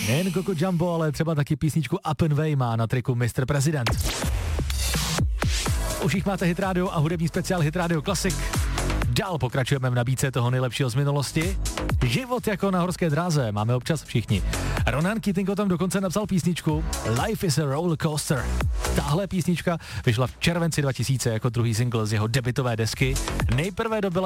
Nejen Coco Jumbo, ale třeba taky písničku Up and Way má na triku Mr. President. Už jich máte Hit Radio a hudební speciál Hit Radio Classic. Dál pokračujeme v nabídce toho nejlepšího z minulosti. Život jako na horské dráze máme občas všichni. Ronan Keating o tom dokonce napsal písničku Life is a roller coaster. Tahle písnička vyšla v červenci 2000 jako druhý single z jeho debutové desky. Nejprve dobila